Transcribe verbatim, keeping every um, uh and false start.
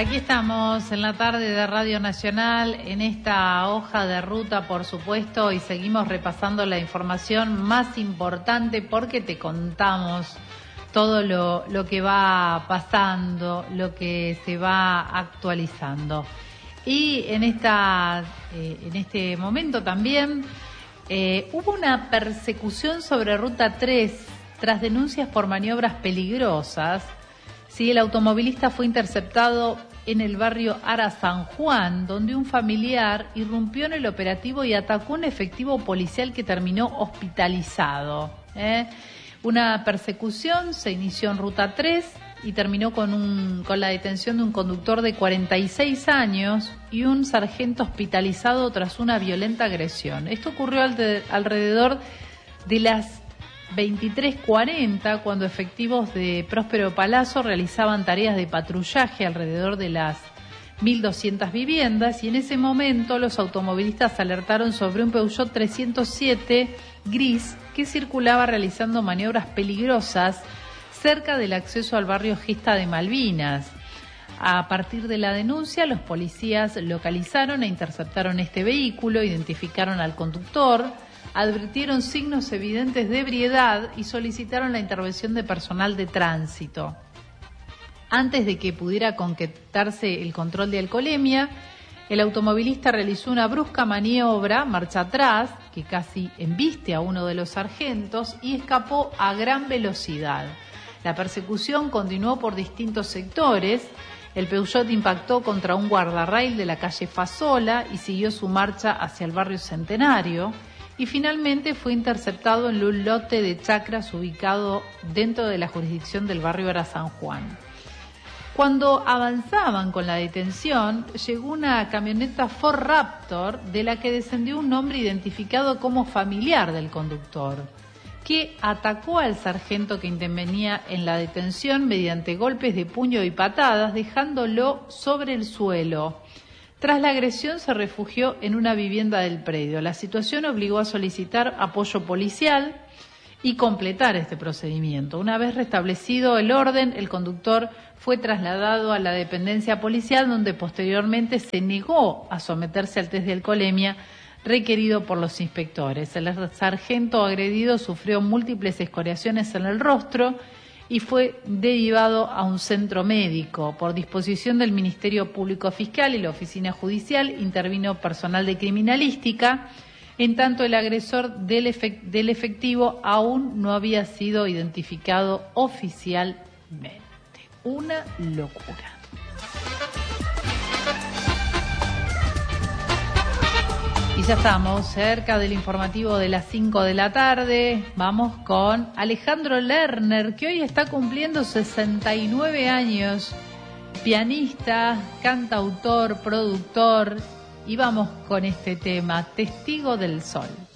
Aquí estamos en la tarde de Radio Nacional, en esta hoja de ruta, por supuesto, y seguimos repasando la información más importante porque te contamos todo lo, lo que va pasando, lo que se va actualizando. Y en, esta, eh, en este momento también eh, hubo una persecución sobre Ruta tres tras denuncias por maniobras peligrosas. Sí, el automovilista fue interceptado en el barrio Ara San Juan, donde un familiar irrumpió en el operativo y atacó a un efectivo policial que terminó hospitalizado. ¿eh? Una persecución se inició en Ruta tres y terminó con, un, con la detención de un conductor de cuarenta y seis años y un sargento hospitalizado tras una violenta agresión. Esto ocurrió al de, alrededor de las veintitrés cuarenta, cuando efectivos de Próspero Palazzo realizaban tareas de patrullaje alrededor de las mil doscientas viviendas, y en ese momento los automovilistas alertaron sobre un Peugeot trescientos siete gris que circulaba realizando maniobras peligrosas cerca del acceso al barrio Gesta de Malvinas. A partir de la denuncia, los policías localizaron e interceptaron este vehículo, identificaron al conductor, advirtieron signos evidentes de ebriedad y solicitaron la intervención de personal de tránsito. Antes de que pudiera concretarse el control de alcoholemia, el automovilista realizó una brusca maniobra, marcha atrás, que casi embiste a uno de los sargentos y escapó a gran velocidad. La persecución continuó por distintos sectores. El Peugeot impactó contra un guardarrail de la calle Fasola y siguió su marcha hacia el barrio Centenario. Y finalmente fue interceptado en un lote de chacras ubicado dentro de la jurisdicción del barrio Ara San Juan. Cuando avanzaban con la detención, llegó una camioneta Ford Raptor de la que descendió un hombre identificado como familiar del conductor, que atacó al sargento que intervenía en la detención mediante golpes de puño y patadas, dejándolo sobre el suelo. Tras la agresión se refugió en una vivienda del predio. La situación obligó a solicitar apoyo policial y completar este procedimiento. Una vez restablecido el orden, el conductor fue trasladado a la dependencia policial, donde posteriormente se negó a someterse al test de alcoholemia requerido por los inspectores. El sargento agredido sufrió múltiples escoriaciones en el rostro y fue derivado a un centro médico. Por disposición del Ministerio Público Fiscal y la Oficina Judicial intervino personal de criminalística, en tanto el agresor del, efect- del efectivo aún no había sido identificado oficialmente. Una locura. Y ya estamos cerca del informativo de las cinco de la tarde. Vamos con Alejandro Lerner, que hoy está cumpliendo sesenta y nueve años, pianista, cantautor, productor. Y vamos con este tema, Testigo del Sol.